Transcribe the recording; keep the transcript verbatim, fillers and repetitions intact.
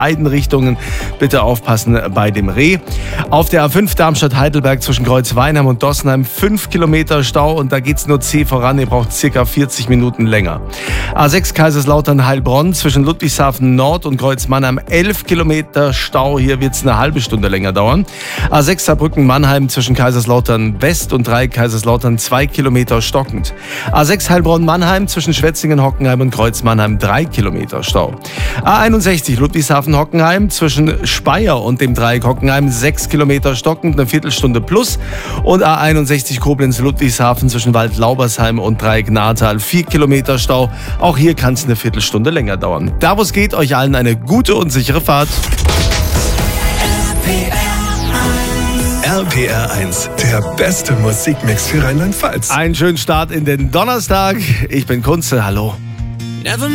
beiden Richtungen. Bitte aufpassen bei dem Reh. Auf der A fünf Darmstadt-Heidelberg zwischen Kreuzweinheim und Dossenheim fünf Kilometer Stau und da geht's nur zäh voran. Ihr braucht circa vierzig Minuten länger. A sechs Kaiserslautern-Heilbronn zwischen Ludwigshafen Nord und Kreuzmannheim elf Kilometer Stau. Hier wird's eine halbe Stunde länger dauern. A sechs Saarbrücken-Mannheim zwischen Kaiserslautern West und drei Kaiserslautern zwei Kilometer stockend. A sechs Heilbronn-Mannheim zwischen Schwetzingen-Hockenheim und Kreuzmannheim drei Kilometer Stau. A einundsechzig Ludwigshafen-Hockenheim zwischen Speyer und dem Dreieck Hockenheim sechs Kilometer stockend, eine Viertelstunde plus. Und A einundsechzig Koblenz-Ludwigshafen zwischen Wald-Laubersheim und Dreieck Nahrtal vier Kilometer Stau. Auch hier kann es eine Viertelstunde länger dauern. Da wo es geht, euch allen eine gute und sichere Fahrt. R P R eins, der beste Musikmix für Rheinland-Pfalz. Einen schönen Start in den Donnerstag. Ich bin Kunze, hallo.